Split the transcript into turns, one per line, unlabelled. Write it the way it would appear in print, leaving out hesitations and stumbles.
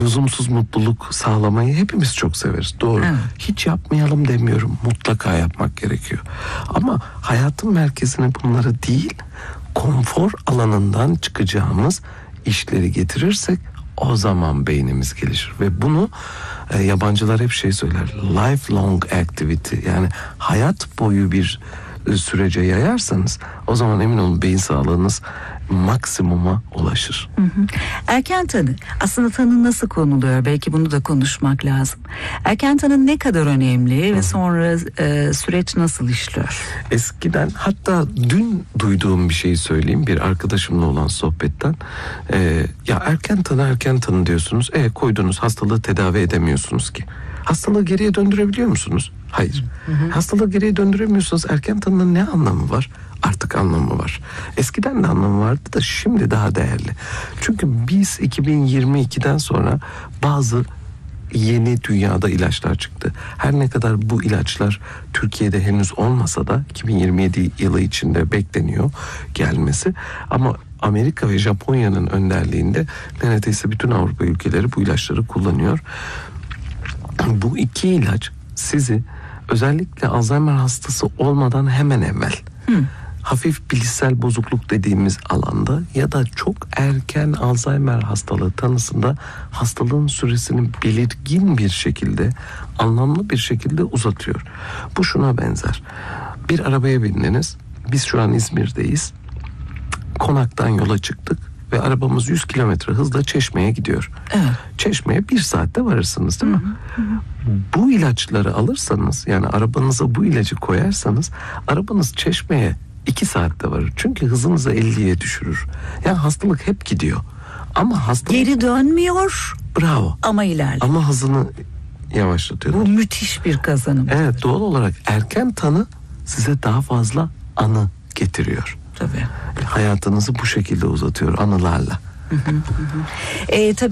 Lüzumsuz mutluluk sağlamayı hepimiz çok severiz. Doğru.
Evet.
Hiç yapmayalım demiyorum. Mutlaka yapmak gerekiyor. Ama hayatın merkezine bunları değil, konfor alanından çıkacağımız işleri getirirsek o zaman beynimiz gelişir. Ve bunu yabancılar hep şey söyler. Lifelong activity, yani hayat boyu bir sürece yayarsanız o zaman emin olun beyin sağlığınız maksimuma ulaşır.
Erken tanı. Aslında tanı nasıl konuluyor? Belki bunu da konuşmak lazım. Erken tanı ne kadar önemli ve sonra süreç nasıl işliyor?
Eskiden, hatta dün duyduğum bir şeyi söyleyeyim, bir arkadaşımla olan sohbetten. Ya erken tanı diyorsunuz. Koyduğunuz hastalığı tedavi edemiyorsunuz ki. Hastalığı geriye döndürebiliyor musunuz? Hayır. Hastalığı geriye döndüremiyorsunuz. Erken tanının ne anlamı var? Artık anlamı var. Eskiden de anlamı vardı da şimdi daha değerli. Çünkü biz 2022'den sonra bazı yeni dünyada ilaçlar çıktı. Her ne kadar bu ilaçlar Türkiye'de henüz olmasa da 2027 yılı içinde bekleniyor gelmesi. Ama Amerika ve Japonya'nın önderliğinde neredeyse bütün Avrupa ülkeleri bu ilaçları kullanıyor. Bu iki ilaç sizi özellikle Alzheimer hastası olmadan hemen evvel hafif bilişsel bozukluk dediğimiz alanda ya da çok erken Alzheimer hastalığı tanısında hastalığın süresini belirgin bir şekilde, anlamlı bir şekilde uzatıyor. Bu şuna benzer. Bir arabaya bindiniz. Biz şu an İzmir'deyiz. Konaktan yola çıktık ve arabamız 100 kilometre hızla Çeşme'ye gidiyor.
Evet.
Çeşme'ye 1 saatte varırsınız değil mi? Bu ilaçları alırsanız, yani arabanıza bu ilacı koyarsanız arabanız Çeşme'ye 2 saatte varır. Çünkü hızınızı 50'ye düşürür. Yani hastalık hep gidiyor. Ama hastalık
Geri dönmüyor
bravo.
ama ilerliyor.
Ama hızını yavaşlatıyor.
Bu müthiş bir kazanım.
Evet, doğal olarak erken tanı size daha fazla anı getiriyor.
Tabii.
Hayatınızı bu şekilde uzatıyor anılarla.
Tabii